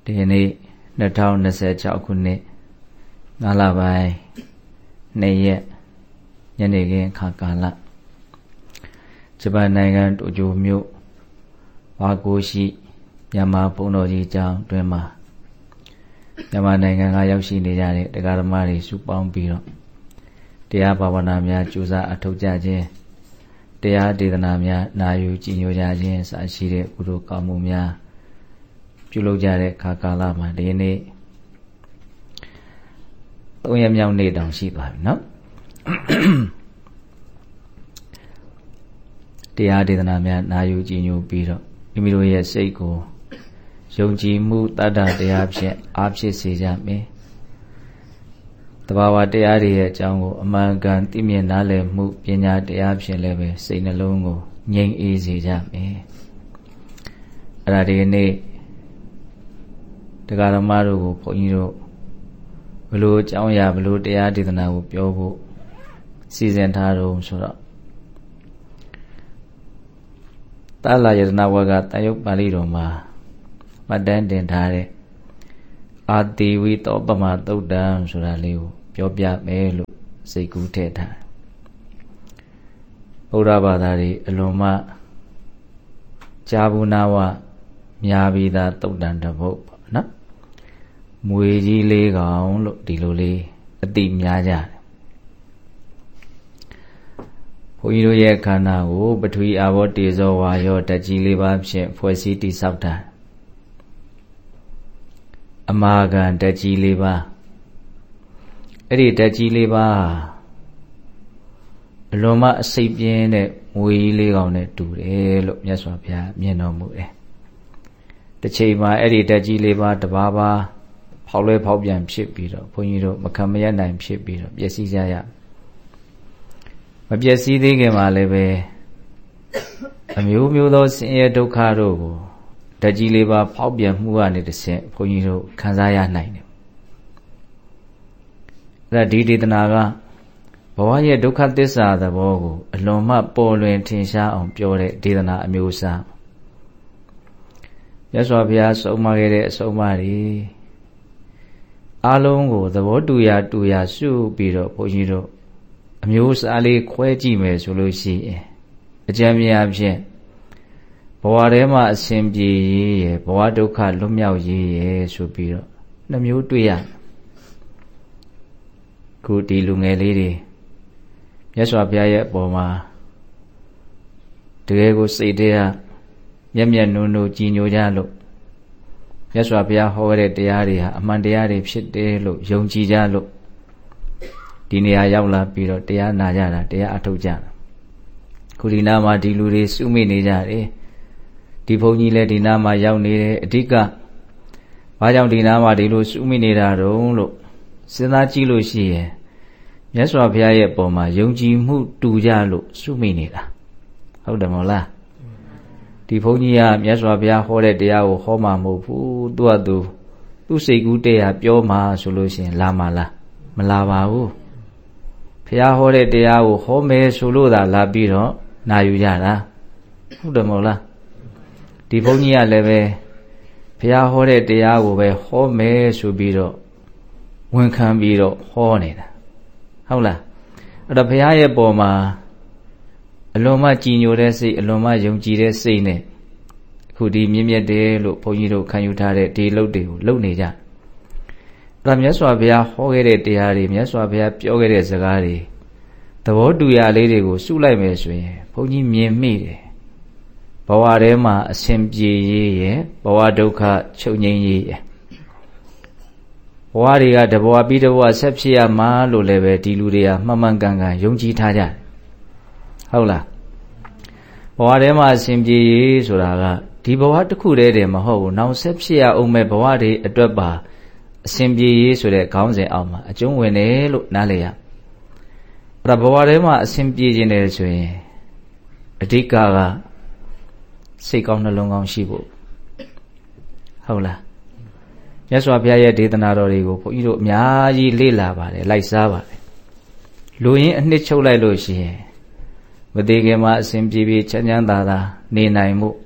ဒီနေ့2026ခုနှစ်9လပိုင်း2ရက်ညနေခင်းခါကာလဂျပန်နိုင်ငံတိုကျိုမြို့ဝါကိုရှိမြန်မာဘုန်းတော်ကြီးကျောင်းတွင်မှာမြန်မာနိုင်ငံကရောက်ရှိနေကြတဲ့တရားဓမ္မတွေစုပေါင်းပြီးတော့တရားဘာဝနာများကြိုးစားအထောက်ကြခြင်းတရားဒေသနာများနာယူကြည်ညိုကြခြင်းစရှိတဲ့ကုသိုလ်ကောင်းမှုများပြုလုပ်ကြတဲ့ခါကာလမှာဒီနေ့3ရက်မြောက်နေ့တောင်ရှိပါပြီနော်တရားဒေသနာများနာယူကြည်ညိုပြီးတော့မိမိတို့ရဲ့စိတ်ကိုယုံကြည်မှုတတ္တတရားဖြင့်အားဖြစ်စေကြမယ်တဘာဝတရားတွေရဲ့အကြောင်းကိုအမှန်ကန်သိမြင်နားလည်မှုပညာတရားဖြင့်လည်းပဲစိတ်နှလုံးကိုငြိမ်အေးစေကြမယ်အဲ့ဒါဒီနေ့တရားဓမ္မတို့ကိုဘုန်းကြီးတို့ဘလို့အကြောင်းအရာဘလို့တရားဒေသနာကိုပြောဖို့စီစဉ်ထားတော့ဆိုတော့သာလယတနာဝကတန်ရုပ်ပါဠိတော်မှာမှတ်တမ်းတင်ထားတဲ့အာတိဝိသောပမသုတ်တံဆိုတာလေးကိုပြောပြမယ်လို့စိတ်ကူးထည့်ထားဗုဒ္ဓဘာသာတွေအလွန်မှကြာဘူးနာဝများပြီးသားသုတ်တံတစ်ပုဒ်ပေါ့နော်မွေကြီးလေးကောင်လို့ဒီလိုလေးအတိများကြတယ်ဘုန်းကြီးတို့ရဲ့ခန္ဓာကိုပထဝီအာဘောတေဇောဝါယောဓာတ်ကြီးလေးပါးဖြင့်ဖွဲ့စည်းတည်ဆောက်တာအမာခံဓာတ်ကြီးလေးပါးအဲ့ဒီဓာတ်ကြီးလေးပါးအလွန်မှအစိတ်ပြင်းတဲ့မွေကြီးလေးကောင်နဲ့တူတယ်လို့မြတ်စွာဘုရားမြင်တော်မူတယ်တစ်ချိန်မှာအဲ့ဒီဓာတ်ကြီးလေးပါးတစ်ပါးပါးဖောက်လွဲဖောက်ပြန်ဖြစ်ပြီးတော့ဘုန်းကြီးတို့မခံမရနိုင်ဖြစ်ပြီးတော့ပျက်စီးကြရမပျက်စီးသေးခင်မှာလည်းပဲအမျိုးမျိုးသောဆင်းရဲဒုက္ခတို့ကိုဓာတ်ကြီးလေးပါဖောက်ပြန်မှုကနေတစ်ဆင့်ဘုန်းကြီးတို့ခံစားရနိုင်တယ်အဲ့ဒါဒီဒေသနာကဘဝရဲ့ဒုက္ခသစ္စာသဘောကိုအလွန်မှပေါ်လွင်ထင်ရှားအောင်ပြောတဲ့ဒေသနာအမျိုးအစားမြတ်စွာဘုရားဆုံးမခဲ့တဲ့အဆုံးအမတွေအားလုံးကိုသဘောတူရာစုပြီးတော့ဘုန်းကြီးတို့အမျိုးအစားလေးခွဲကြည့်မယ်ဆိုလို့ရှိရင်အကျဉ်းများဖြင့်ဘဝထဲမှာအစဉ်ပြေရေးရယ်ဘဝဒုက္ခလွတ်မြောက်ရေးရယ်ဆိုပြီးတော့နှမျိုးတွေ့ရခုဒီလူငယ်လေးတွေမြတ်စွာဘုရားရဲ့အပေါ်မှာတကယ်ကိုစိတ်ထဲကမျက်နုံကြည်ညိုကြလို့မြတ်စွာဘုရားဟောတဲ့တရားတွေဟာအမှန်တရားတွေဖြစ်တယ်လို့ယုံကြည်ကြလို့ဒီနေရာရောက်လာပြီးတော့တရားနာကြတာတရားအထုတ်ကြတာခုဒီနာမှာဒီလူတွေစုမိနေကြတယ်ဒီဘုန်းကြီးလည်းဒီနာမှာရောက်နေတယ်အဓိကဘာကြောင့်ဒီနာမှာဒီလိုစုမိနေတာတုံးလို့စဉ်းစားကြည့်လို့ရှိရင်မြတ်စွာဘုရားရဲ့ပုံမှာယုံကြည်မှုတူကြလို့စုမိနေတာဟုတ်တယ်မဟုတ်လားဒီဘုန်းကြီးကမြတ်စွာဘုရားဟောတဲ့တရားကိုဟောမှာမဟုတ်ဘူးသူ့စိတ်ကူးတရားပြောမှာဆိုလို့ရှိရင်လာမှာလားမလာပါဘူးဘုရားဟောတဲ့တရားကိုဟောမယ်ဆိုလို့သာလာပြီးတော့နာယူကြတာဟုတ်တယ်မဟုတ်လားဒီဘုန်းကြီးကလည်းပဲဘုရားဟောတဲ့တရားကိုပဲဟောမယ်ဆိုပြီးတော့ဝန်ခံပြီးတော့ဟောနေတာဟုတ်လားအဲ့တော့ဘုရားရဲ့ပုံမှာအလွန်မှကြည်ညိုတဲ့စိတ်အလွန်မှယုံကြည်တဲ့စိတ်နဲ့အခုဒီမြင့်မြတ်တယ်လို့ဘုန်းကြီးတို့ခံယူထားတဲ့ဒီလုပ်တွေကိုလုပ်နေကြအဲ့ဒါမြတ်စွာဘုရားဟောခဲ့တဲ့တရားတွေမြတ်စွာဘုရားပြောခဲ့တဲ့စကားတွေသဘောတူရလေးတွေကိုစုလိုက်မယ်ဆိုရင်ဘုန်းကြီးမြင်မိတယ်ဘဝထဲမှာအစဉ်ပြေရေးရယ်ဘဝဒုက္ခချုပ်ငြိမ်းရေးရယ်ဘဝတွေကတဘဝပြီးတဘဝဆက်ဖြစ်ရမှာလို့လည်းပဲဒီလူတွေကမှန်မှန်ကန်ကန်ယုံကြည်ထားကြတယ်ဟုတ်လားဘဝထဲမှာအစဉ်ပြေရေးဆိုတာကဒီဘဝတစ်ခုတည်းတည်းမဟုတ်ဘူးနောက်ဆက်ဖြစ်ရအောင်မဲ့ဘဝတွေအတွက်ပါအစဉ်ပြေရေးဆိုတဲ့ခေါင်းစဉ်အောက်မှာအကျုံးဝင်တယ်လို့နားလည်ရအဲ့ဒါဘဝထဲမှာအစဉ်ပြေခြင်းတယ်ဆိုရင်အဓိကစိတ်ကောင်းနှလုံးကောင်းရှိဖို့ဟုတ်လားမြတ်စွာဘုရားရဲ့ဒေသနာတော်တွေကိုဘုန်းကြီးတို့အများကြီးလေ့လာပါတယ်လိုက်စားပါတယ်လူရင်းအနှစ်ချုပ်လိုက်လို့ရှိရင်မသေးခင်မှာအစဉ်ပြေပြေချမ်းချမ်းသာသာနေနိုင်မှု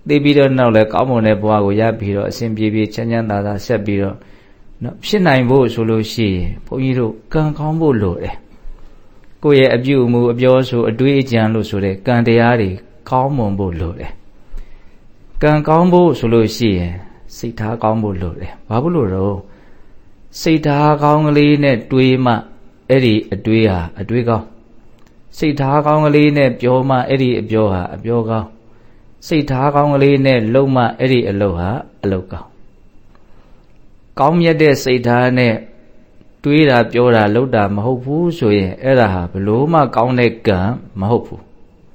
သိပြီးတော့နောက်လဲကောင်းမွန်တဲ့ဘဝကိုရပြီးတော့အစဉ်ပြေပြေချမ်းချမ်းသာသာဆက်ပြီးတော့နော်ဖြစ်နိုင်ဖို့ဆိုလို့ရှိရင်ဘုန်းကြီးတို့ကံကောင်းဖို့လိုတယ်ကိုယ့်ရဲ့အပြုအမူအပြောဆိုအတွေးအကြံလို့ဆိုတဲ့ကံတရားတွေကောင်းမွန်ဖို့လိုတယ်ကံကောင်းဖို့ဆိုလို့ရှိရင်စိတ်ထားကောင်းဖို့လိုတယ်ဘာဖြစ်လို့တော့စိတ်ထားကောင်းကလေးနဲ့တွေးမှအဲ့ဒီအတွေးဟာအတွေးကောင်းစိတ်ထားကောင်းကလေးနဲ့ပြောမှအဲ့ဒီအပြောဟာအပြောကောင်းစိတ်ထားကောင်းကလေးနဲ့လုပ်မှအဲ့ဒီအလုပ်ဟာအလုပ်ကောင်းကောင်းမြတ်တဲ့စိတ်ထားနဲ့တွေးတာပြောတာလုပ်တာမဟုတ်ဘူးဆိုရင်အဲ့ဒါဟာဘလို့မှကောင်းတဲ့ကံမဟုတ်ဘူး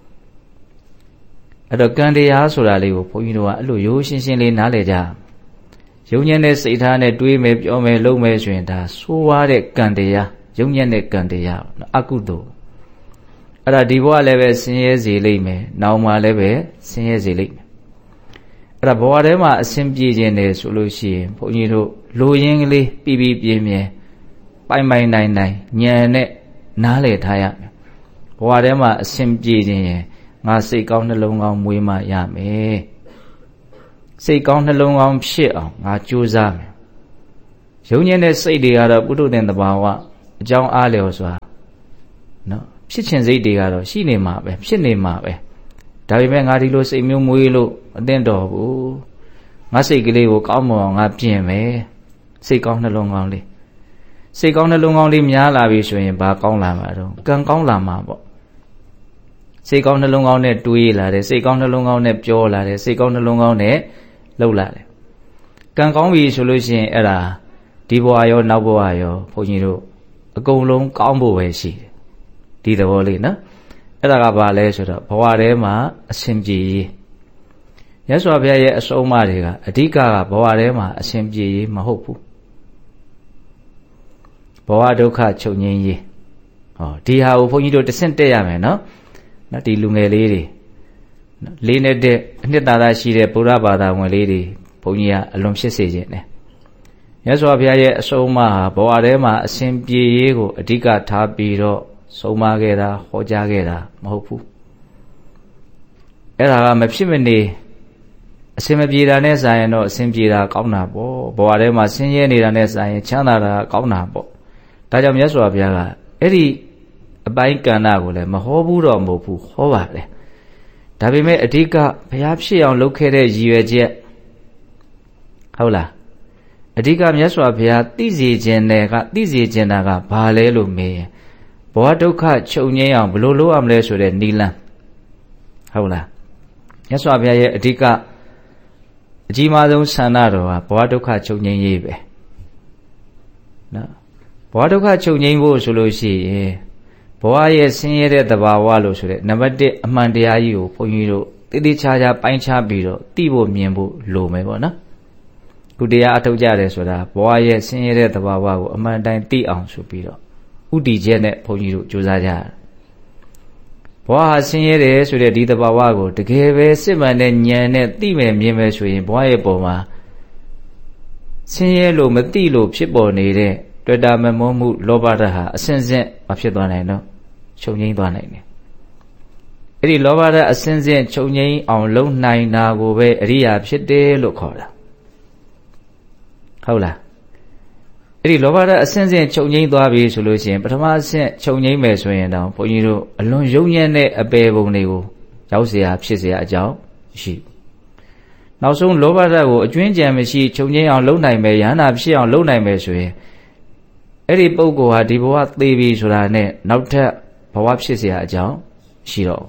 အဲ့တော့ကံတရားဆိုတာလေးကိုဘုန်းကြီးတို့ကအဲ့လိုရိုးရှင်းရှင်းလေးနားလည်ကြယုံညံ့တဲ့စိတ်ထားနဲ့တွေးမယ်ပြောမယ်လုပ်မယ်ဆိုရင်ဒါဆိုးဝါးတဲ့ကံတရားယုံညံ့တဲ့ကံတရားအကုသိုလ်အဲ့ဒါဒီဘဝလည်းပဲဆင်းရဲစေလိမ့်မယ်နောက်မှလည်းပဲဆင်းရဲစေလိမ့်မယ်အဲ့ဒါဘဝထဲမှာအဆင်ပြေခြင်းတယ်ဆိုလို့ရှိရင်ဘုန်းကြီးတို့လိုရင်းကလေးပြပြပြင်းပြင်းပိုင်ပိုင်နိုင်နိုင်ဉာဏ်နဲ့နားလည်ထားရမယ်ဘဝထဲမှာအဆင်ပြေခြင်းရင်ငါစိတ်ကောင်းနှလုံးကောင်းမွေးမှရမယ်စိတ်ကောင်းနှလုံးကောင်းဖြစ်အောင်ငါကြိုးစားမယ်ယုံညံ့တဲ့စိတ်တွေကတော့ပုထုဇဉ်သဘာဝအကြောင်းအားလျော်စွာနော်ဖြစ်ခြင်းစိတ်တွေကတော့ရှိနေမှာပဲဖြစ်နေမှာပဲဒါပေမဲ့ငါဒီလိုစိတ်မျိုးမွေးလို့အသင့်တော်ဘူးငါစိတ်ကလေးကိုကောင်းမွန်အောင်ငါပြင်မယ်စိတ်ကောင်းနှလုံးကောင်းလေးစိတ်ကောင်းနှလုံးကောင်းလေးများလာပြီဆိုရင်ဘာကောင်းလာမှာတော့ကံကောင်းလာမှာပေါ့စိတ်ကောင်းနှလုံးကောင်းနဲ့တွေးလာတယ်စိတ်ကောင်းနှလုံးကောင်းနဲ့ပြောလာတယ်စိတ်ကောင်းနှလုံးကောင်းနဲ့လှုပ်လာတယ်ကံကောင်းပြီဆိုလို့ရှိရင်အဲ့ဒါဒီဘဝရောနောက်ဘဝရောဘုန်းကြီးတို့အကုန်လုံးကောင်းဖို့ပဲရှိတယ်ဒီသဘောလေးနော်အဲ့ဒါကဘာလဲဆိုတော့ဘဝထဲမှာအဆင်ပြေရေးမြတ်စွာဘုရားရဲ့အဆုံးအမတွေကအဓိကကဘဝထဲမှာအဆင်ပြေရေးမဟုတ်ဘူးဘဝဒုက္ခချုပ်ငြိမ်းရေးဟောဒီဟာကိုဘုန်းကြီးတို့တဆင့်တက်ရမယ်နော်ဒီလူငယ်လေးတွေလေးနဲ့တဲ့အနှစ်သာရရှိတဲ့ဗုဒ္ဓဘာသာဝင်လေးတွေဘုန်းကြီးကအလွန်ဖြစ်စေခြင်းနဲ့မြတ်စွာဘုရားရဲ့အဆုံးအမဟာဘဝထဲမှာအစဉ်ပြေရေးကိုအဓိကထားပြီးတော့ဆုံးမခဲ့တာဟောကြားခဲ့တာမဟုတ်ဘူးအဲ့ဒါကမဖြစ်မနေအစဉ်မပြေတာနဲ့ဆိုင်ရင်တော့အစဉ်ပြေတာကောင်းတာပေါ့ဘဝထဲမှာဆင်းရဲနေတာနဲ့ဆိုင်ရင်ချမ်းသာတာကောင်းတာပေါ့ဒါကြောင့်မြတ်စွာဘုရားကအဲ့ဒီအပိုင်းကဏ္ဍကိုလည်းမဟောဘူးတော့မဟုတ်ဘူးဟောပါတယ်ဒါပေမဲ့အဓိကဘုရားဖြစ်အောင်လုပ်ခဲ့တဲ့ရည်ရွယ်ချက်ဟုတ်လားအဓိကမြတ်စွာဘုရားသိစေခြင်းတာကဘာလဲလို့မေးရင်ဘဝဒုက္ခချုပ်ငြိမ်းအောင်ဘယ်လိုလုပ်ရမလဲဆိုတဲ့နိလန်းဟုတ်လားမြတ်စွာဘုရားရဲ့အဓိကအကြီးမားဆုံးဆန္ဒတော်ကဘဝဒုက္ခချုပ်ငြိမ်းရေးပဲနော်ဘဝဒုက္ခချုပ်ငြိမ်းဖို့ဆိုလို့ရှိရင်ဘဝရဲ့ဆင်းရဲတဲ့သဘာဝလို့ဆိုတဲ့နံပါတ်1အမှန်တရားကြီးကိုဘုန်းကြီးတို့တိတိကျကျပိုင်းခြားပြီးတော့သိဖို့မြင်ဖို့လိုမယ်ပေါ့နော်ခုတရားအထုတ်ကြတယ်ဆိုတာဘဝရဲ့ဆင်းရဲတဲ့သဘာဝကိုအမှန်တိုင်းသိအောင်ဆိုပြီးတော့ဥတည်ချက်နဲ့ဘုန်းကြီးတို့ကြိုးစားကြရတယ်ဘဝဟာဆင်းရဲတယ်ဆိုတဲ့ဒီသဘာဝကိုတကယ်ပဲစစ်မှန်တဲ့ဉာဏ်နဲ့သိမယ်မြင်မယ်ဆိုရင်ဘဝရဲ့ပုံမှာဆင်းရဲလို့မသိလို့ဖြစ်ပေါ်နေတဲ့တွေ့တာမမောမှုလောဘဓာတ်ဟာအစဉ်စဉ်မဖြစ်သွားနိုင်တော့ချုပ်ငြိမ်းသွားနိုင်တယ်အဲ့ဒီလောဘဓာတ်အစဉ်စဉ်ချုပ်ငြိမ်းအောင်လုပ်နိုင်တာကိုပဲအရိယာဖြစ်တယ်လို့ခေါ်တာဟုတ်လားအဲ့ဒီလောဘဓာတ်အစဉ်စဉ်ချုပ်ငြိမ်းသွားပြီဆိုလို့ရှိရင်ပထမအဆင့်ချုပ်ငြိမ်းမယ်ဆိုရင်တော့ဘုန်းကြီးတို့အလွန်ယုံညံ့တဲ့အပေပုံတွေကိုရောက်เสียဖြစ်เสียအကြောင်းရှိနောက်ဆုံးလောဘဓာတ်ကိုအကျွင်းကြံမရှိချုပ်ငြိမ်းအောင်လုပ်နိုင်မယ်ယန္တာဖြစ်အောင်လုပ်နိုင်မယ်ဆိုရင်အဲ့ဒီပုဂ္ဂိုလ်ဟာဒီဘဝသေပြီဆိုတာနဲ့နောက်ထပ်ဘဝဖြစ်เสียအကြောင်းရှိတော့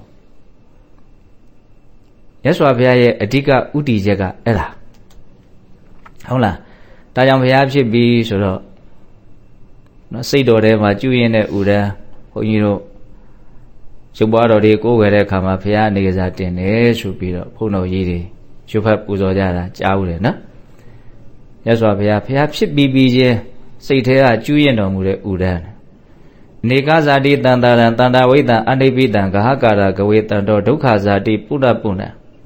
မြတ်စွာဘုရားရဲ့အဓိကဥတည်ချက်ကအဲ့ဒါဟုတ်လားဒါကြောင့်ဘုရားဖြစ်ပြီဆိုတော့နော်စိတ်တော်ထဲမှာကျွရင်တဲ့ဥဒန်းဘုန်းကြီးတို့ရုပ်ပွားတော်တွေကိုယ်ွယ်တဲ့အခါမှာဘုရားအနေစာတင်တယ်ဆိုပြီးတော့ဘုန်းတော်ကြီးတွေရွတ်ဖတ်ပူဇော်ကြတာကြားဦးတယ်နော်မြတ်စွာဘုရားဖြစ်ပြီးချင်းစိတ်ထဲကကျွရင်တော်မူတဲ့ဥဒန်းနေကဇာတိတန်တာရံတန်တာဝိတံအနိပိတံဂဟကာရကဝေတံတော်ဒုက္ခဇာတိပုဏ္ဏပုဏ္ဏ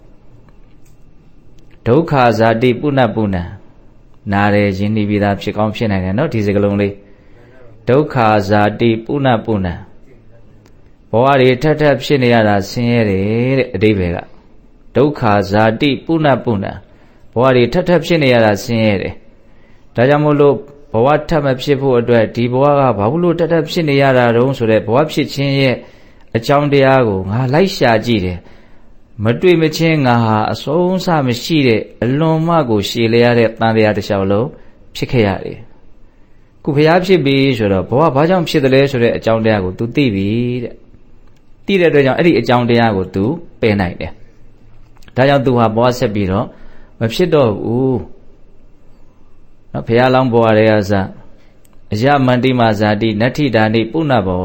ဒုက္ခဇာတိပုဏ္ဏပုဏ္ဏနားတယ်ရင်းနှီးပြီးသားဖြစ်ကောင်းဖြစ်နိုင်တယ်နော်ဒီစကားလုံးလေးဒုက္ခဇာတိပုဏ္ဏပုဏ္ဏဘဝတွေထပ်ထပ်ဖြစ်နေရတာဆင်းရဲတယ်တဲ့အဓိပ္ပာယ်ကဒုက္ခဇာတိပုဏ္ဏပုဏ္ဏဘဝတွေထပ်ထပ်ဖြစ်နေရတာဆင်းရဲတယ်ဒါကြောင့်မို့လို့ဘဝထပ်မဖြစ်ဖို့အတွက်ဒီဘဝကဘာလို့ထပ်ထပ်ဖြစ်နေရတာတုံးဆိုတဲ့ဘဝဖြစ်ခြင်းရဲ့အကြောင်းတရားကိုငါလိုက်ရှာကြည့်တယ်မတွေ့မချင်းငါဟာအဆုံးအစမရှိတဲ့အလွန်မှကိုရှည်လျရတဲ့တန်တရားတစ်လျှောက်လုံးဖြစ်ခဲ့ရတယ်ခုဘုရားဖြစ်ပြီဆိုတော့ဘဝဘာကြောင့်ဖြစ်တယ်လဲဆိုတဲ့အကြောင်းတရားကို तू သိပြီတဲ့သိတဲ့အတွက်ကြောင့်အဲ့ဒီအကြောင်းတရားကို तू ပယ်နိုင်တယ်ဒါကြောင့် तू ဟာဘဝဆက်ပြီးတော့မဖြစ်တော့ဘူးနော်ဘုရားလောင်းဘဝတွေကစအယမန္တိမဇာတိနတ္ထိဒါနိပုဏ္ဏဘော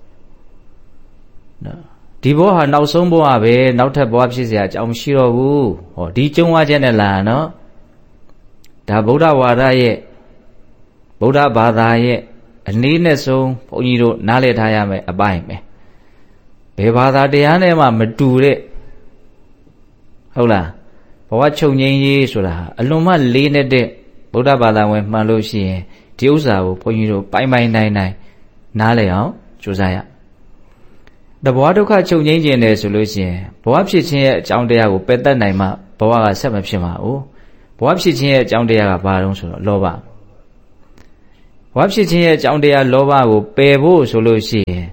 နော်ဒီဘဝဟာနောက်ဆုံးဘဝပဲနောက်ထပ်ဘဝဖြစ်เสียအကြောင်းမရှိတော့ဘူးဟောဒီကျုံဝါချက်နဲ့လာနော်ဒါဗုဒ္ဓဝါဒရဲ့ဗုဒ္ဓဘာသာရဲ့အနည်းနဲ့ဆုံးဘုန်းကြီးတို့နားလည်ထားရမယ်အပိုင်းပဲဘယ်ဘာသာတရားနဲ့မှမတူတဲ့ဟုတ်လားဘဝချုပ်ငြိမ်းရေးဆိုတာအလွန်မှလေးနေတဲ့ဗုဒ္ဓဘာသာဝင်မှန်လို့ရှိရင်ဒီဥစ္စာကိုဘုန်းကြီးတို့ပိုင်နိုင်နားလည်အောင်ကြိုးစားရတဘဝဒုက္ခချုပ်ငြိမ်းခြင်းတယ်ဆိုလို့ရှိရင်ဘဝဖြစ်ခြင်းရဲ့အကြောင်းတရားကိုပယ်တတ်နိုင်မှဘဝကဆက်မဖြစ်ပါဘူးဘဝဖြစ်ခြင်းရဲ့အကြောင်းတရားကဘာတုံးဆိုတော့လောဘဘဝဖြစ်ခြင်းရဲ့အကြောင်းတရားလောဘကိုပယ်ဖို့ဆိုလို့ရှိရင်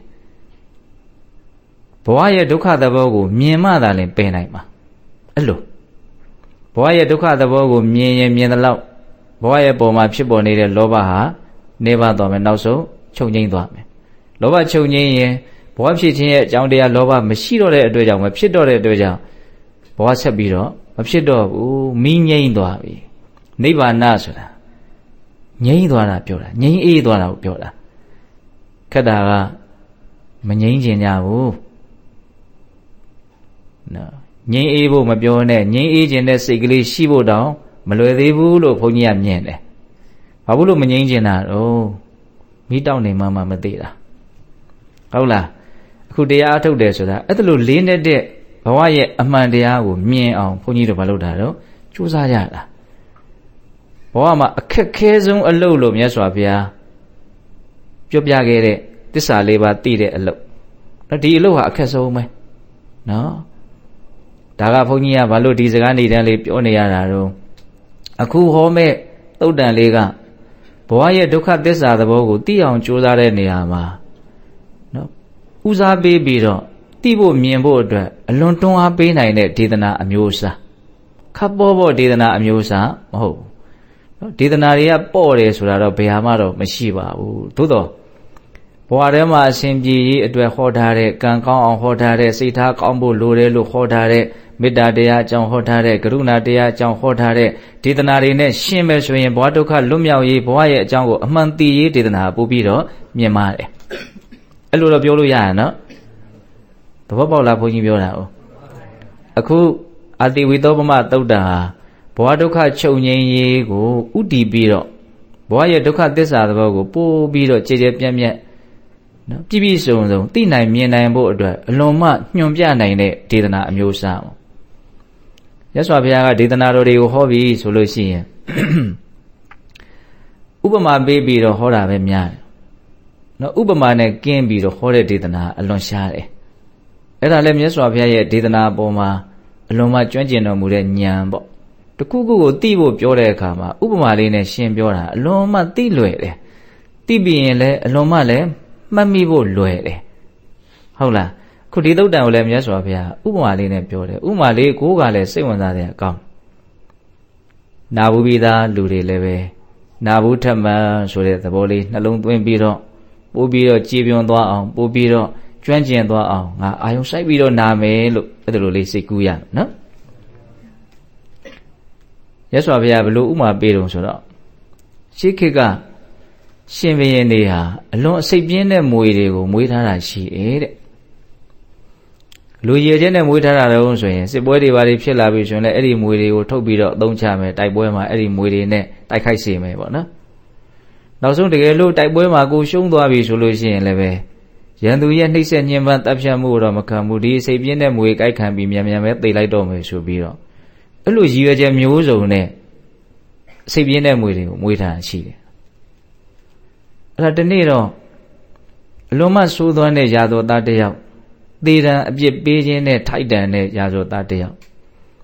ဘဝရဲ့ဒုက္ခသဘောကိုမြင်မှသာလျှင်ပယ်နိုင်မှာအဲ့လိုဘဝရဲ့ဒုက္ခသဘောကိုမြင်ရင်မြင်သလောက်ဘဝရဲ့ပုံမှာဖြစ်ပေါ်နေတဲ့လောဘဟာနေပါတော့မယ်နောက်ဆုံးချုပ်ငြိမ်းသွားမယ်လောဘချုပ်ငြိမ်းရင်ဘဝဖြစ်ခြင်းရဲ့အကြောင်းတရားလောဘမရှိတော့တဲ့အတွက်ကြောင့်မဖြစ်တော့တဲ့အတွက်ကြောင့်ဘဝဆက်ပြီးတော့မဖြစ်တော့ဘူးမိငြိမ်းသွားပြီနိဗ္ဗာန်ဆိုတာငြိမ်းသွားတာပြောတာငြိမ်းအေးသွားတာကိုပြောတာခက်တာကမငြိမ်းချင်ကြဘူးနော်ငြိမ်းအေးဖို့မပြောနဲ့ငြိမ်းအေးခြင်းတဲ့စိတ်ကလေးရှိဖို့တောင်မလွယ်သေးဘူးလို့ဘုန်းကြီးကမြင်တယ်ဘာလို့မငြိမ်းချင်တာတော့မိတောက်နေမှမသိတာဟုတ်လားအခုတရားအထုတ်တယ်ဆိုတာအဲ့ဒါလိုလေးနေတဲ့ဘဝရဲ့အမှန်တရားကိုမြင်အောင်ဘုန်းကြီးတို့မလုပ်တာတော့ကြိုးစားကြတာဘဝမှာအခက်ခဲဆုံးအလုပ်လို့မြတ်စွာဘုရားပြောပြခဲ့တဲ့သစ္စာလေးပါးသိတဲ့အလုပ်ဒီအလုပ်ဟာအခက်ဆုံးပဲနော်ဒါကဘုန်းကြီးကဘာလို့ဒီစကားနေတန်းလေးပြောနေရတာတော့အခုဟောမဲ့သုတ်တန်လေးကဘဝရဲ့ဒုက္ခသစ္စာသဘောကိုသိအောင်ကြိုးစားတဲ့နေရာမှာနော်ဦးစားပေးပြီးတော့သိဖို့မြင်ဖို့အတွက်အလွန်တွန်းအားပေးနိုင်တဲ့ဒေသနာအမျိုးအစားခပ်ပေါ်ဒေသနာအမျိုးအစားမဟုတ်ဘူးနော်ဒေသနာတွေကပေါ့တယ်ဆိုတာတော့ဘယ်ဟာမှတော့မရှိပါဘူးသို့တော့ဘဝထဲမှာအစဉ်ပြေရေးအတွက်ဟောထားတဲ့ကံကောင်းအောင်ဟောထားတဲ့စိတ်ထားကောင်းဖို့လိုတယ်လို့ဟောထားတဲ့မေတ္တာတရားအကြောင်းဟောထားတဲ့ကရုဏာတရားအကြောင်းဟောထားတဲ့ဒေသနာတွေနဲ့ရှင်းမယ်ဆိုရင်ဘဝဒုက္ခလွတ်မြောက်ရေးဘဝရဲ့အကြောင်းကိုအမှန်သိရေးဒေသနာပို့ပြီးတော့မြင်ပါတယ်အဲ့လိုတော့ပြောလို့ရရနော်သဘောပေါက်လားဘုန်းကြီးပြောတာ哦အခုအာတိဝိသောပမသုတ်တံဟာဘဝဒုက္ခချုပ်ငြိမ်းရေးကိုဥတည်ပြီးတော့ဘဝရဲ့ဒုက္ခသစ္စာသဘောကိုပို့ပြီးတော့ကြည်ကြဲပြန့်ပြန့်နော်ပြည့်ပြည့်စုံစုံသိနိုင်မြင်နိုင်ဖို့အတွက်အလွန်မှညွှန်ပြနိုင်တဲ့ဒေသနာအမျိုးအစားပေါ့ရသော်ဘုရားကဒေသနာတော်တွေကိုဟောပြီးဆိုလို့ရှိရင်ဥပမာပေးပြီးတော့ဟောတာပဲများတယ်နော်ဥပမာနဲ့ကင်းပြီးတော့ဟောတဲ့ဒေသနာအလွန်ရှားတယ်အဲ့ဒါလည်းမြတ်စွာဘုရားရဲ့ဒေသနာအပေါ်မှာအလွန်မှကျွမ်းကျင်တော်မူတဲ့ဉာဏ်ပေါ့တခုခုကိုသိဖို့ပြောတဲ့အခါမှာဥပမာလေးနဲ့ရှင်းပြောတာအလွန်မှသိလွယ်တယ်သိပြီးရင်လည်းအလွန်မှလည်းမှတ်မိဖို့လွယ်တယ်ဟုတ်လားခုဒီသုတ်တံကိုလည်းမြတ်စွာဘုရားဥပမာလေးနဲ့ပြောတယ်ဥပမာလေးကိုကလည်းစိတ်ဝင်စားတဲ့အကောင်းနာဘူးပြီးသားလူတွေလည်းပဲနာဘူးထမှန်ဆိုတဲ့သဘောလေးနှလုံးသွင်းပြီးတော့ပို့ပြီးတော့ကြည်ပြွန်သွားအောင်ပို့ပြီးတော့ကျွမ်းကျင်သွားအောင်ငါအာယုံစိုက်ပြီးတော့နာမယ်လို့အဲ့ဒါလိုလေးစိတ်ကူးရနော်ရသော်ဘုရားဘလို့ဥမာပေးတုံဆိုတော့ရှေးခေတ်ကရှင်ဘုရင်တွေဟာအလွန်အစိတ်ပြင်းတဲ့မွေတွေကိုမွေးထားတာရှိတယ်တဲ့လူရည်ချက်နဲ့မွေးထားတာတော့ဆိုရင်စစ်ပွဲတွေဘာတွေဖြစ်လာပြီဆိုရင်လည်းအဲ့ဒီမွေတွေကိုထုတ်ပြီးတော့အသုံးချမယ်တိုက်ပွဲမှာအဲ့ဒီမွေတွေနဲ့တိုက်ခိုက်စေမယ်ပေါ့နော်နောက်ဆုံးတကယ်လို့တိုက်ပွဲမှာကိုရှုံးသွားပြီဆိုလို့ရှိရင်လည်းပဲရန်သူရဲ့နှိမ့်ဆက်ညှဉ်းပန်းတပ်ဖြတ်မှုတော့မခံဘူးဒီစိတ်ပြင်းတဲ့မွေကြိုက်ခံပြီးမြန်မြန်ပဲသိလိုက်တော့မယ်ဆိုပြီးတော့အဲ့လိုရည်ရွယ်ချက်မျိုးစုံနဲ့စိတ်ပြင်းတဲ့မွေတွေကိုမွေးထားရှိတယ်အဲ့ဒါတနေ့တော့အလွန်မှဆိုးသွမ်းတဲ့ရာဇဝသားတစ်ယောက်သေတံအပြစ်ပေးခြင်းနဲ့ထိုက်တန်တဲ့ရာဇဝသားတစ်ယောက်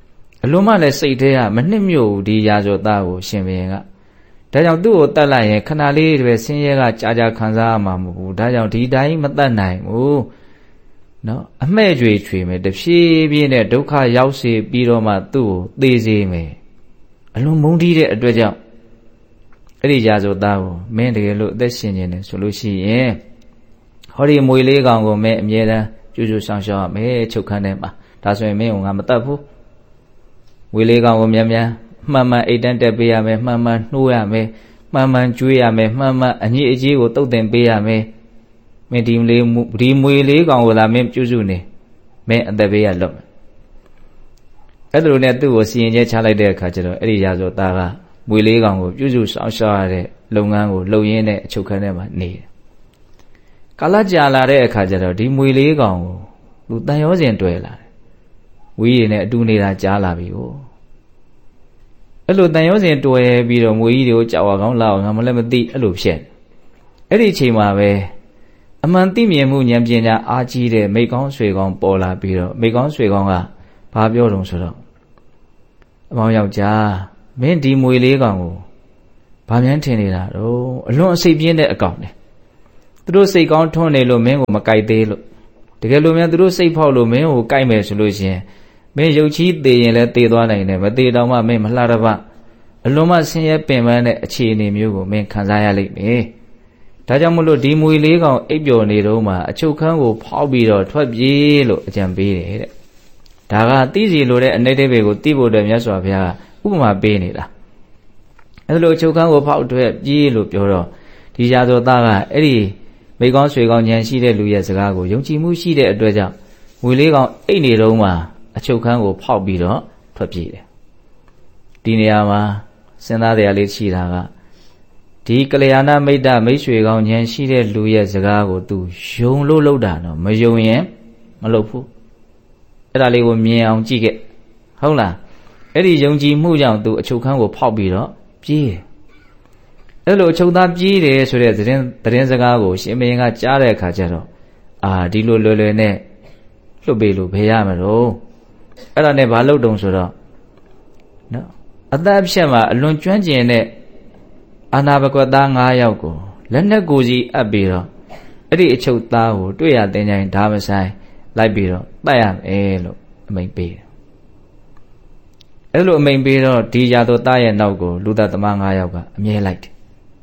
လွန်မှလည်းစိတ်ထဲကမနှစ်မြို့ဒီရာဇောသားကိုရှင်ဘုရင်ကဒါကြောင့်သူ့ကိုတတ်လိုက်ရင်ခဏလေးတည်းဆင်းရဲကကြာကြာခံစားရမှာမဟုတ်ဘူးဒါကြောင့်ဒီတိုင်းမတတ်နိုင်ဘူးနော်အမှဲ့ကြွေချွေမယ်တဖြည်းဖြည်းနဲ့ဒုက္ခရောက်စေပြီးတော့မှသူ့ကိုသေစေမယ်အလွန်မုန်းတီးတဲ့အတွက်ကြောင့်အဲ့ဒီရာဇောသားကိုမင်းတကယ်လို့အသက်ရှင်နေတယ်ဆိုလို့ရှိရင်ဟောဒီမွေလေးကောင်ကိုမင်းအမြဲတမ်းကြိုးကြိုးဆောင်ရှောက်ရမယ်ချုပ်ခန်းထဲမှာဒါဆိုရင်မင်းကငါမတတ်ဘူးမွေလေးကောင်ကိုမြန်မြန်မှန်မှန်အိတ်တန်းတက်ပေးရမယ်မှန်မှန်နှိုးရမယ်မှန်မှန်ကျွေးရမယ်မှန်မှန်အညစ်အကြေးကိုတုတ်တင်ပေးရမယ်မင်းဒီမွေလေးကောင်ကိုလာမင်းပြုစုနေမင်းအသက်ပေးရလွတ်မယ်အဲ့လိုနဲ့သူ့ကိုစီရင်ချက်ချလိုက်တဲ့အခါကျတော့အဲ့ဒီရာဇောသားကမွေလေးကောင်ကိုပြုစုဆောင်ရှောက်ရတဲ့လုပ်ငန်းကိုလုပ်ရင်းနဲ့အချုပ်ခန်းထဲမှာနေတယ်ကာလကြာလာတဲ့အခါကျတော့ဒီမွေလေးကောင်ကိုသူတန်ရောစဉ်တွေ့လာတယ်ဝီးရည်နဲ့အတူနေတာကြားလာပြီကိုအဲ့လိုတန်ရောစဉ်တွေ့ပြီးတော့မွေကြီးတွေကိုကြောက်အောင်လာအောင်ငါမလည်းမသိအဲ့လိုဖြစ်အဲ့ဒီအချိန်မှာပဲအမှန်သိမြင်မှုဉာဏ်ပညာအားကြီးတဲ့မိကောင်းဆွေကောင်းပေါ်လာပြီးတော့မိကောင်းဆွေကောင်းကဘာပြောတုံးဆိုတော့အမောင်ယောက်ျားမင်းဒီမွေလေးကောင်ကိုဘာမှန်းထင်နေတာတော့အလွန်အစိတ်ပြင်းတဲ့အကောင်နဲ့သူတို့စိတ်ကောင်းထွန်းနေလို့မင်းကိုမကြိုက်သေးလို့တကယ်လို့များသူတို့စိတ်ဖောက်လို့မင်းကိုကြိုက်မယ်ဆိုလို့ရှိရင်မင်းရုပ်ချီးသေးရင်လည်းသေသွားနိုင်တယ်မသေးတော့မှမင်းမလှတော့ပါအလွန်မှဆင်းရဲပင်ပန်းတဲ့အခြေအနေမျိုးကိုမင်းခံစားရလိမ့်မယ်ဒါကြောင့်မလို့ဒီမွေလေးကောင်အိပ်ပျော်နေတော့မှအချုပ်ခန်းကိုဖောက်ပြီးတော့ထွက်ပြေးလို့အကြံပေးတယ်တဲ့ဒါကသိစီလိုတဲ့အနိဋ္ဌိဘယ်ကိုသိဖို့အတွက်မြတ်စွာဘုရားဥပမာပေးနေတာအဲ့လိုအချုပ်ခန်းကိုဖောက်ထွက်ပြေးလို့ပြောတော့ဒီရာဇောသားကအဲ့ဒီမိကောင်းဆွေကောင်းဉာဏ်ရှိတဲ့လူရဲ့စကားကိုယုံကြည်မှုရှိတဲ့အတွက်ကြောင့်မွေလေးကောင်အိတ်နေတော့မှအချုပ်ခန်းကိုဖောက်ပြီးတော့ထွက်ပြေးတယ်ဒီနေရာမှာစဉ်းစားတရားလေးရှိတာကဒီကလျာဏမိတ်တမိတ်ဆွေကောင်းဉာဏ်ရှိတဲ့လူရဲ့စကားကို तू ယုံလို့လုပ်တာတော့မယုံရင်မလုပ်ဘူးအဲ့ဒါလေးကိုမြင်အောင်ကြည့်ခဲ့ဟုတ်လားအဲ့ဒီယုံကြည်မှုကြောင့် तू အချုပ်ခန်းကိုဖောက်ပြီးတော့ပြေးတယ်အဲ့လိုအချုပ်သားပြေးတယ်ဆိုတဲ့သတင်းစကားကိုရှင်မင်းကကြားတဲ့အခါကျတော့ဒီလိုလွယ်လွယ်နဲ့လွတ်ပေးလို့ဘယ်ရမလို့အဲ့ဒါနဲ့ဘာလုပ်တုံဆိုတော့နော်အသက်ဖြတ်မှာအလွန်ကျွမ်းကျင်တဲ့အာနာဘကွက်သား9ယောက်ကိုလက်နက်ကိုကြီးအပ်ပြီးတော့အဲ့ဒီအချုပ်သားကိုတွေ့ရတဲ့ချိန်ဓာမဆိုင်လိုက်ပြီးတော့တတ်ရမယ်လို့အမိန့်ပေးတယ်အဲ့လိုအမိန့်ပေးတော့ဒီရာဇောသားရဲ့နောက်ကိုလူသားသမား9ယောက်ကအမြဲလိုက်တယ်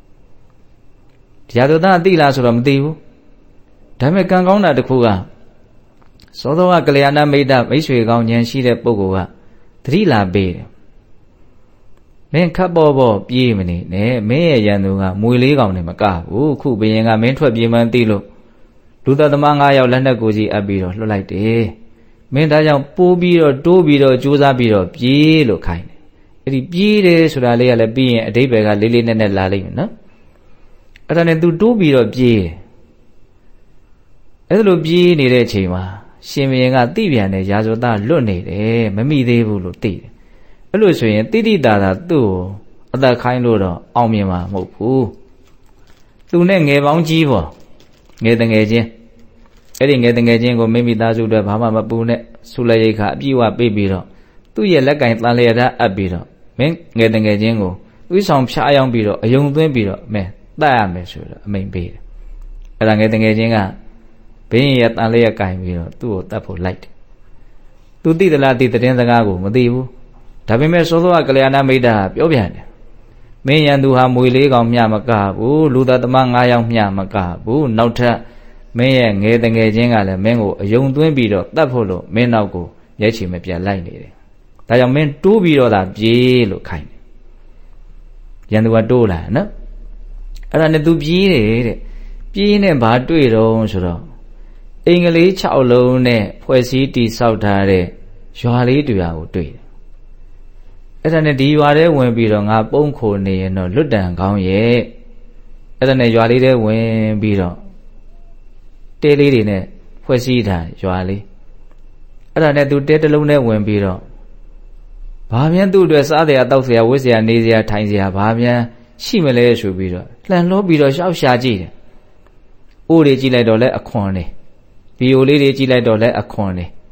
ရာဇောသားသိလားဆိုတော့မသိဘူးဒါပေမဲ့ကံကောင်းတာတစ်ခုကသောသောကကလျာဏမိတ်တမိတ်ဆွေကောင်းဉာဏ်ရှိတဲ့ပုဂ္ဂိုလ်ကသတိလာပေးတယ်မင်းခပ်ပေါ်ပေါ်ပြေးမနေနဲ့မင်းရဲ့ရန်သူကမွေလေးကောင်နဲ့မကဘူးခုဘယင်ကမင်းထွက်ပြေးမှန်းသိလို့လူသားသမား9ယောက်လက်နက်ကိုကြီးအပ်ပြီးတော့လွှတ်လိုက်တယ်မင်းဒါကြောင့်ပိုးပြီးတော့တိုးပြီးတော့ကြိုးစားပြီးတော့ပြေးလို့ခိုင်းတယ်အဲ့ဒီပြေးတယ်ဆိုတာလေးကလည်းပြီးရင်အဓိပ္ပာယ်ကလေးလေးနက်နက်လာလိမ့်မယ်နော်အဲ့ဒါနဲ့ तू တိုးပြီးတော့ပြေးတယ်အဲ့လိုပြေးနေတဲ့အချိန်မှာရှင်ဘုရင်ကသိပြန်တယ်ရာဇဝသားလွတ်နေတယ်မမိသေးဘူးလို့သိတယ်အဲ့လိုဆိုရင်တိတိတာတာသူ့ကိုအသက်ခိုင်းလို့တော့အောင်မြင်မှာမဟုတ်ဘူးသူနဲ့ငယ်ပေါင်းကြီးပေါ့ငယ်တငယ်ချင်းအဲ့ဒီငယ်တငယ်ချင်းကိုမိမိသားစုတွေဘာမှမပူနဲ့ဆုလက်ရိတ်ခါအပြည့်အဝပေးပြီးတော့သူ့ရဲ့လက်ကင်တန်လျာဓာတ်အပ်ပြီးတော့မင်းငယ်တငယ်ချင်းကိုသွေးဆောင်ဖျားယောင်းပြီးတော့အယုံသွင်းပြီးတော့မင်းတတ်ရမယ်ဆိုတော့အမိန်ပေးတယ်အဲ့ဒါငယ်တငယ်ချင်းကဘင်းရဲ့တန်လျက်ကင်ပြီးတော့သူ့ကိုတတ်ဖို့လိုက်တယ်သူသိသလားဒီသတင်းစကားကိုမသိဘူးဒါပေမဲ့သောသောကလျာဏမိတ်တာပြောပြန်တယ်မင်းရန်သူဟာမွေလေးကောင်မျှမကဘူးလူသားသမား9ယောက်မျှမကဘူးနောက်ထပ်မင်းရဲ့ငယ်တငယ်ချင်းကလည်းမင်းကိုအယုံသွင်းပြီးတော့တတ်ဖို့လို့မင်းနောက်ကိုရဲချီမပြတ်လိုက်နေတယ်ဒါကြောင့်မင်းတိုးပြီးတော့သာပြေးလို့ခိုင်းတယ်ရန်သူကတိုးလာနော်အဲ့ဒါနဲ့သူပြေးတယ်တဲ့ပြေးနေဘာတွေ့တော့ဆိုတော့အင်္ဂလိပ်6လုံးနဲ့ဖွဲ့စည်းတည်ဆောက်ထားတဲ့ရွာလေးတူရာကိုတွေ့တယ်အဲ့ဒါနဲ့ဒီရွာထဲဝင်ပြီးတော့ငါပုံခိုနေရင်တော့လွတ်တန်ကောင်းရဲ့အဲ့ဒါနဲ့ရွာလေးထဲဝင်ပြီးတော့တဲလေးတွေနဲ့ဖွဲ့စည်းထားရွာလေးအဲ့ဒါနဲ့သူတဲတစ်လုံးနဲ့ဝင်ပြီးတော့ဘာမြန်သူ့အတွက်စားတယ်တောက်เสียဝတ်เสียနေเสียထိုင်เสียဘာမြန်ရှိမလဲဆိုပြီးတော့လှန်လို့ပြီးတော့ရှောက်ရှာကြည့်တယ်အိုးတွေကြည့်လိုက်တော့လဲအခွန်နေဗီယိုလေးတွေကြည့်လိုက်တော့လဲအခွန်နေ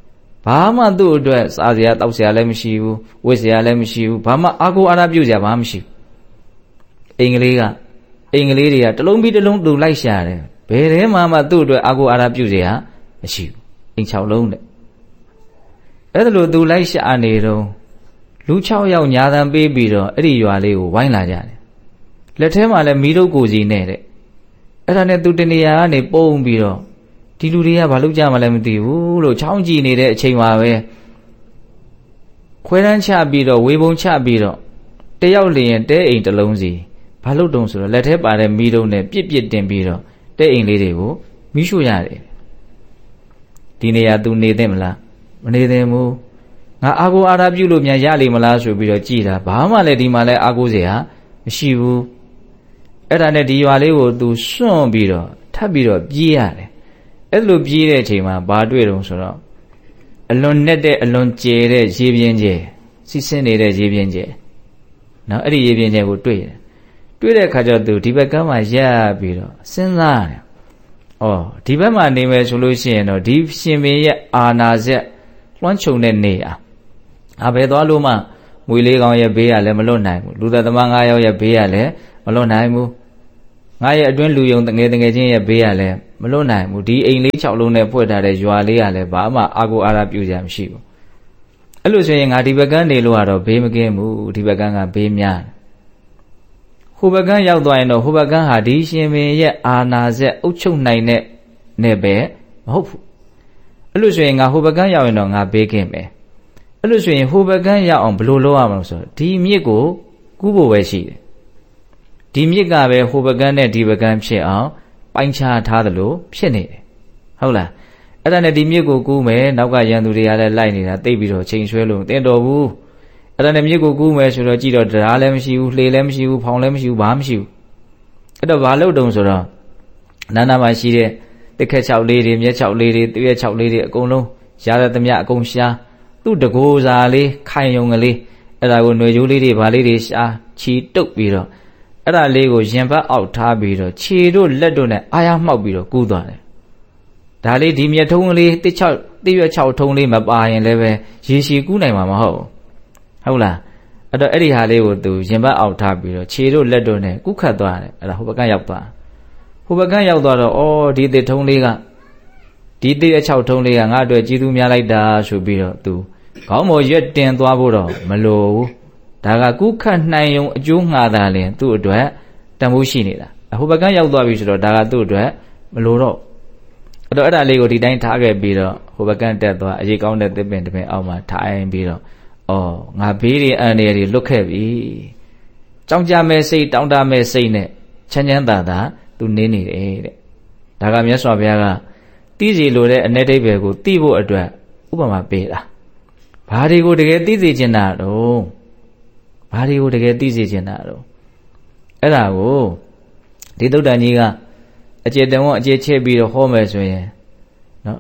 ဘာမှသူ့အတွက်စားစရာတောက်စရာလည်းမရှိဘူးဝတ်စရာလည်းမရှိဘူးဘာမှအားကိုးအားထားပြုစရာဘာမှမရှိဘူးအိမ်ကလေးတွေကတစ်လုံးပြီးတစ်လုံးသူလိုက်ရှာတယ်ဘယ်ထဲမှသူ့အတွက်အားကိုးအားထားပြုစရာမရှိဘူးအိမ်6လုံးတဲ့အဲ့ဒါလို့သူလိုက်ရှာနေတော့လူ6ယောက်ညာတန်ပေးပြီးတော့အဲ့ဒီရွာလေးကိုဝိုင်းလာကြတယ်လက်ထဲမှာလည်းမီးတုပ်ကိုစီနဲ့တဲ့အဲ့ဒါနဲ့သူတနေရာကနေပုံပြီးတော့ဒီလူတွေကဘာလုပ်ကြမှလည်းမသိဘူးလို့ချောင်းကြည့်နေတဲ့အချိန်မှာပဲခွဲတန်းချပြီးတော့ဝေပုံချပြီးတော့တယောက်လျင်တဲအိမ်တစ်လုံးစီဘာလုပ်တုံးဆိုတော့လက်ထဲပါတဲ့မီးတုံးနဲ့ပြစ်တင်ပြီးတော့တဲအိမ်လေးတွေကိုမီးရှို့ရတယ်ဒီနေရာသူနေသင့်မလားမနေသင့်ဘူးငါအာကိုအားထားပြုလို့မြန်ရလိမ့်မလားဆိုပြီးတော့ကြည်တာဘာမှလည်းဒီမှာလည်းအာကိုစရာမရှိဘူးအဲ့ဒါနဲ့ဒီရွာလေးကိုသူစွန့်ပြီးတော့ထပ်ပြီးတော့ပြေးရတယ်အဲ့လိုပြေးတဲ့အချိန်မှာဘာတွေ့တုံးဆိုတော့အလွန်နဲ့တဲ့အလွန်ကျယ်တဲ့ရေပြင်းကျဲစီးဆင်းနေတဲ့ရေပြင်းကျဲနော်အဲ့ဒီရေပြင်းကျဲကိုတွေ့တဲ့အခါကျတော့သူဒီဘက်ကမှရပ်ပြီးတော့စဉ်းစားတယ်ဩဒီဘက်မှာနေမယ်ဆိုလို့ရှိရင်တော့ဒီရှင်မင်းရဲ့အာနာစက်လွှမ်းခြုံတဲ့နေရာဘယ်သွားလို့မှမွေလေးကောင်ရဲ့ဘေးကလည်းမလွတ်နိုင်ဘူးလူသက်သမား9ယောက်ရဲ့ဘေးကလည်းမလွတ်နိုင်ဘူးငါရဲ့အတွင်းလူယုံတငယ်ချင်းရဲ့ဘေးကလည်းမလွတ်နိုင်ဘူးဒီအိမ်လေး6လုံးနဲ့ဖွက်ထားတဲ့ရွာလေးကလည်းဘာမှအာကိုအားရပြုကြမရှိဘူးအဲ့လိုဆိုရင်ငါဒီဘက်ကနေလို့ကတော့ဘေးမကင်းဘူးဒီဘက်ကကဘေးများဟိုဘက်ကရောက်သွားရင်တော့ဟိုဘက်ကဟာဒီရှင်မင်းရဲ့အာနာစက်အုပ်ချုပ်နိုင်တဲ့နဲ့ပဲမဟုတ်ဘူးအဲ့လိုဆိုရင်ငါဟိုဘက်ကရောက်ရင်တော့ငါဘေးကင်းမယ်အဲ့လိုဆိုရင်ဟိုဘက်ကရောက်အောင်ဘယ်လိုလုပ်ရမလဲဆိုတော့ဒီမြစ်ကိုကူးဖို့ပဲရှိတယ်ဒီမြစ်ကပဲဟိုဘက်ကနဲ့ဒီဘက်ကဖြစ်အောင်ပိုင်းခြားထားသလိုဖြစ်နေတယ်ဟုတ်လားအဲ့ဒါနဲ့ဒီမြစ်ကိုကူးမယ်နောက်ကရန်သူတွေကလည်းလိုက်နေတာတိတ်ပြီးတော့ချိန်ဆွဲလို့တင်တော်ဘူးအဲ့ဒါနဲ့မြစ်ကိုကူးမယ်ဆိုတော့ကြည့်တော့တရားလည်းမရှိဘူးလှေလည်းမရှိဘူးဖောင်လည်းမရှိဘူးဘာမှမရှိဘူးအဲ့တော့ဘာလုပ်တုံးဆိုတော့နာနာမှာရှိတဲ့တစ်ခက်6လေးတွေမြက်6လေးတွေတရွက်6လေးတွေအကုန်လုံးရတဲ့သမျှအကုန်ရှားသူ့တကိုးစားလေးခိုင်ယုံကလေးအဲ့ဒါကိုຫນွေကျိုးလေးတွေဗာလေးတွေရှားချီတုပ်ပြီးတော့အဲ့ဒါလေးကိုရင်ဘတ်အောက်ထားပြီးတော့ခြေတို့လက်တို့နဲ့အာရမှောက်ပြီးတော့ကူးသွားတယ်ဒါလေးဒီမြက်ထုံးကလေးတရွက်6ထုံးလေးမပါရင်လည်းပဲရေရှည်ကူးနိုင်မှာမဟုတ်ဟုတ်လားအဲ့တော့အဲ့ဒီဟာလေးကိုသူရင်ဘတ်အောက်ထားပြီးတော့ခြေတို့လက်တို့နဲ့ကူးခတ်သွားတယ်အဲ့ဒါဟိုဘက်ကရောက်သွားဟိုဘက်ကရောက်သွားတော့ဩဒီတစ်ထုံးလေးကဒီတရွက်6ထုံးလေးကငါ့အတွက်ကြီးသူများလိုက်တာဆိုပြီးတော့သူခေါင်းပေါ်ရွက်တင်သွားဖို့တော့မလိုဘူးဒါကကုခတ်နိုင်ုံအကျိုးငှာတာလင်သူ့အတွက်တန်ဖိုးရှိနေတာဟိုဘက်ကရောက်သွားပြီဆိုတော့ဒါကသူ့အတွက်မလိုတော့အဲ့တော့အဲ့ဒါလေးကိုဒီတိုင်းထားခဲ့ပြီးတော့ဟိုဘက်ကတက်သွားအရေးကောင်းတဲ့သစ်ပင်တစ်ပင်အောက်မှာထိုင်ပြီးတော့ငါဘေးတွေအန္တရာယ်တွေလွတ်ခဲ့ပြီကြောင်ကြမဲ့စိတ်တောင်းတမဲ့စိတ်နဲ့ချမ်းချမ်းသာသာသူနေနေတယ်တဲ့ဒါကမြတ်စွာဘုရားကသိစီလိုတဲ့အ내ဒိဗ္ဗေကိုသိဖို့အတွက်ဥပမာပေးတာဘာတွေကိုတကယ်သိစေချင်တာတော့ဘာတွေကိုတကယ်သိစေချင်တာတော့အဲ့ဒါကိုဒီသုတ္တန်ကြီးကအကျေတဝန်းအကျေချက်ပြီးတော့ဟောမယ်ဆိုရင်နော်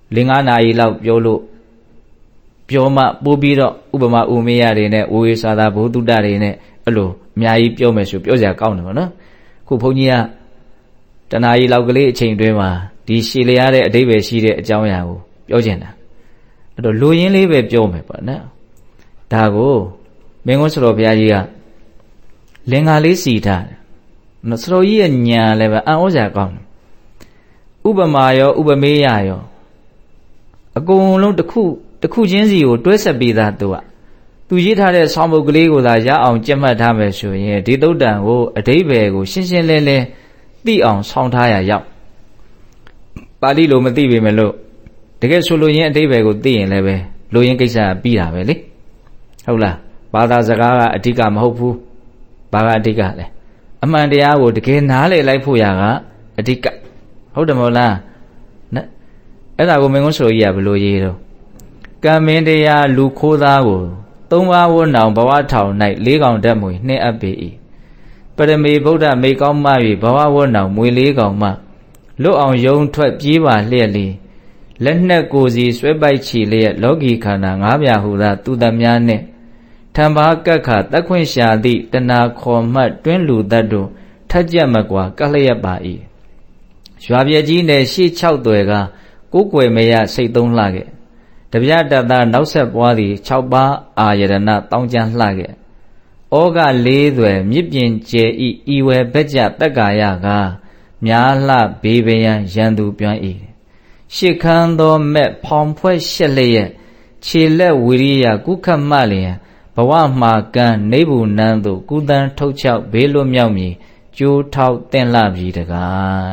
5 နာရီလောက်ပြောမှပို့ပြီးတော့ဥပမာဥမေယတွေနဲ့ဝေစာသာဘုသုတ္တတွေနဲ့အဲ့လိုအများကြီးပြောမယ်ဆိုပြောစရာကောင်းတယ်ဗောနော်ခုဘုန်းကြီးကတနာရီလောက်ကလေးအချိန်တွင်းမှာဒီရှည်လျားတဲ့အဓိပ္ပာယ်ရှိတဲ့အကြောင်းအရာကိုပြောချင်တာအဲ့တော့လူရင်းလေးပဲပြောမယ်ပေါ့နော်ဒါကိုမင်းကုန်းစတော်ဘုရားကြီးကလင်္ကာလေးစီထားတယ်နော်စတော်ကြီးရဲ့ညာလည်းပဲအံ့ဩစရာကောင်းတယ်ဥပမာရောဥပမေယရောအကုန်လုံးတစ်ခုချင်းစီကိုတွဲဆက်ပြီးသားသူရေးထားတဲ့ဆောင်းပုဒ်ကလေးကိုသာရအောင်ကြက်မှတ်ထားမယ်ဆိုရင်ဒီသုတ္တန်ကိုအဓိပ္ပာယ်ကိုရှင်းရှင်းလင်းလင်းသိအောင်ဆောင်းထားရရောက်ပါဠိလိုမသိပေမဲ့လို့တကယ်ဆိုလို့ရင်အဓိပ္ပာယ်ကိုသိရင်လည်းပဲလိုရင်းကိစ္စကပြီးတာပဲလေဟုတ်လားဘာသာစကားကအဓိကမဟုတ်ဘူးဘာကအဓိကလဲအမှန်တရားကိုတကယ်နားလည်လိုက်ဖို့ရာကအဓိကဟုတ်တယ်မဟုတ်လားနော်အဲ့ဒါကိုမင်းကုန်းဆိုကြီးကဘယ်လိုရေးတော့ကံမင်းတရားလူခိုးသားကို3ပါးဝတ်နောင်ဘဝထောင်၌4ကောင်တက်မွေနှင်းအပ်ပေ၏ပရမေဗုဒ္ဓမေကောင်းမ၍ဘဝဝတ်နောင်မွေ4ကောင်မှလွတ်အောင်ယုံထွက်ပြေးပါလျက်လီလက်နှက်ကိုစီဆွဲပိုက်ချီလျက်လောကီခန္ဓာ၅ပြားဟူသာသူတများနှင့်ထံပါကက္ခတက်ခွင့်ရှာသည့်တဏခေါ်မှတ်တွင်းလူတတ်တို့ထက်ကြက်မကွာကလျက်ပါ၏ရွာပြည့်ကြီးနယ်ရှေ့6သွယ်ကကိုးကွယ်မရစိတ်သုံးလှခဲ့တပြတတ်သားနောက်ဆက်ပွားသည်6ပါးအာယရဏတောင်းကျမ်းလှခဲ့ဩဃ4သွယ်မြစ်ပြင်ကျဲဤဝယ်ဘက်ကြတက်ကာယကများလှဘေးပယံရန်သူပြောင်း၏ရှစ်ခမ်းသောမဲ့ဖောင်ဖွဲ့ရှက်လျက်ခြေလက်ဝိရိယကုခတ်မှလျင်ဘဝမှာကံနေဘူးနန်းသို့ကုသန်းထုတ်ချောက်ဘေးလွတ်မြောက်မည်ကျိုးထောက်တင့်လှပြီတကား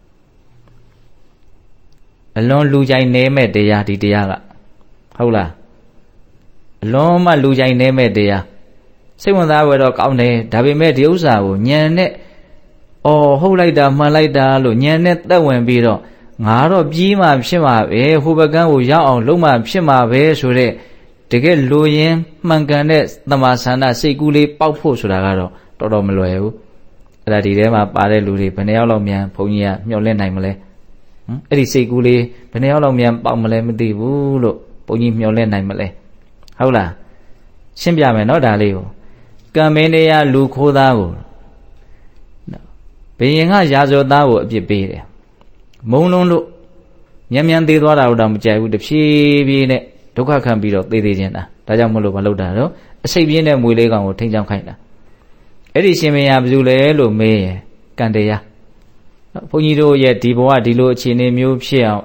တဲ့အလွန်လူကြိုင်နေမဲ့တရားဒီတရားကဟုတ်လားအလွန်မှလူကြိုင်နေမဲ့တရားစိတ်ဝင်စားွယ်တော့ကောင်းတယ်ဒါပေမဲ့ဒီဥစ္စာကိုဉာဏ်နဲ့ဟုတ်လိုက်တာမှန်လိုက်တာလို့ဉာဏ်နဲ့သက်ဝင်ပြီးတော့ငါတော့ပြီးမှဖြစ်မှာပဲဟိုဘကန်းကိုရောက်အောင်လုပ်မှဖြစ်မှာပဲဆိုတဲ့တကယ်လူရင်းမှန်ကန်တဲ့သမာဆန္ဒစိတ်ကူးလေးပေါက်ဖို့ဆိုတာကတော့တော်တော်မလွယ်ဘူးအဲ့ဒါဒီထဲမှာပါတဲ့လူတွေဘယ်နှယောက်လောက်မြန်ဘုန်းကြီးကမျှော်လင့်နိုင်မလဲအဲ့ဒီစိတ်ကူးလေးဘယ်နှယောက်လောက်မြန်ပေါက်မလဲမသိဘူးလို့ဘုန်းကြီးမျှော်လင့်နိုင်မလဲဟုတ်လားရှင်းပြမယ်နော်ဒါလေးကိုကံမင်းတရားလူခိုးသားကိုဘယင်ကရာဇဝသားကိုအပြစ်ပေးတယ်မုံလုံးလို့မြန်သေးသွားတာတော့မကြိုက်ဘူးတဖြည်းဖြည်းနဲ့ဒုက္ခခံပြီးတော့သေးခြင်းတာဒါကြောင့်မလို့မလုပ်တာတော့အစိတ်ပြင်းတဲ့မွေလေးကောင်ကိုထိန်းချောင်းခိုင်းတာအဲ့ဒီရှင်မယားဘယ်သူလဲလို့မေးရင်ကံတရားဘုန်းကြီးတို့ရဲ့ဒီဘဝဒီလိုအခြေအနေမျိုးဖြစ်အောင်